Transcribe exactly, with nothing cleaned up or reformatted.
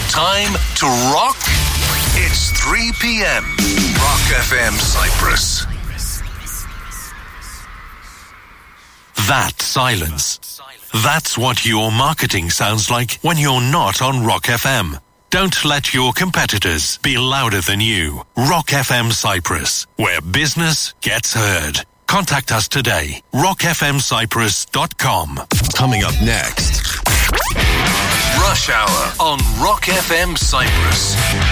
Time to rock. It's three p.m. Rock F M Cyprus. That silence. That's what your marketing sounds like when you're not on Rock F M. Don't let your competitors be louder than you. Rock F M Cyprus, where business gets heard. Contact us today. rock f m cyprus dot com. Coming up next. Rush Hour on Rock F M Cyprus.